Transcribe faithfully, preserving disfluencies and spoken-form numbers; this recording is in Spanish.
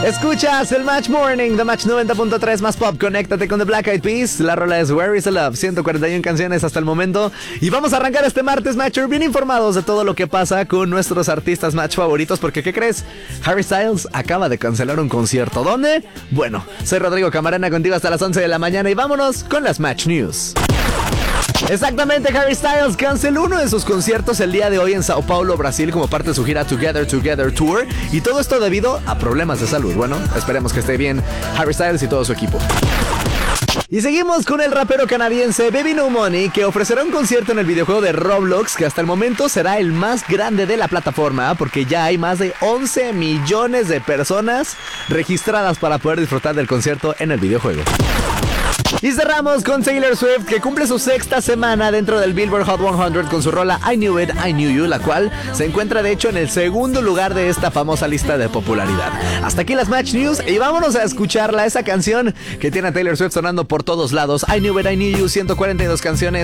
Escuchas el Match Morning, The Match noventa punto tres más pop. Conéctate con The Black Eyed Peas. La rola es Where is the Love. ciento cuarenta y una canciones hasta el momento. Y vamos a arrancar este martes, Matcher, bien informados de todo lo que pasa con nuestros artistas Match favoritos. Porque, ¿qué crees? Harry Styles acaba de cancelar un concierto. ¿Dónde? Bueno, soy Rodrigo Camarena, contigo hasta las once de la mañana. Y vámonos con las Match News. Exactamente, Harry Styles canceló uno de sus conciertos el día de hoy en Sao Paulo, Brasil, como parte de su gira Together Together Tour, y todo esto debido a problemas de salud. Bueno, esperemos que esté bien Harry Styles y todo su equipo. Y seguimos con el rapero canadiense Baby No Money, que ofrecerá un concierto en el videojuego de Roblox, que hasta el momento será el más grande de la plataforma, porque ya hay más de once millones de personas registradas para poder disfrutar del concierto en el videojuego. Y cerramos con Taylor Swift, que cumple su sexta semana dentro del Billboard Hot cien con su rola I Knew It, I Knew You, la cual se encuentra de hecho en el segundo lugar de esta famosa lista de popularidad. Hasta aquí las Match News y vámonos a escucharla, esa canción que tiene a Taylor Swift sonando por todos lados. I Knew It, I Knew You, ciento cuarenta y dos canciones.